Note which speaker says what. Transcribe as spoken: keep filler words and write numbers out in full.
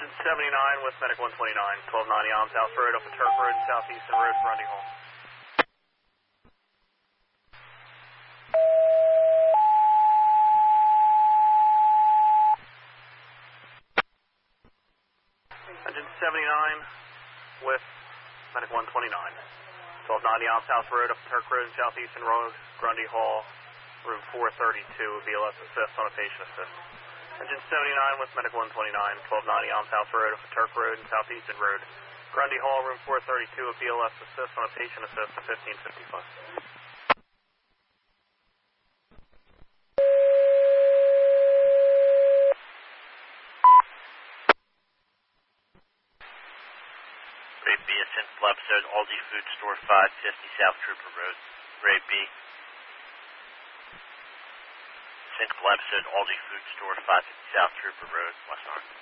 Speaker 1: Engine seventy-nine with Medic one twenty-nine, twelve ninety Alms House Road, up at Turk Road, Southeastern Road, Grundy Hall. Engine seventy-nine with Medic one twenty-nine, twelve ninety Alms House Road, up at Turk Road, Southeastern Road, Grundy Hall, room four thirty-two, B L S assist on a patient assist. Engine seventy-nine with Medic one twenty-nine, twelve ninety Alms House Road, up at Turk Road and Southeastern Road, Grundy Hall, room four thirty-two, a B L S assist on a patient assist at fifteen fifty-five.
Speaker 2: Grade B, a simple episode, Aldi Food Store, five fifty South Trooper Road. Grade B. Simple episode, Aldi Food Store, five fifty South Trooper Road, West Orange.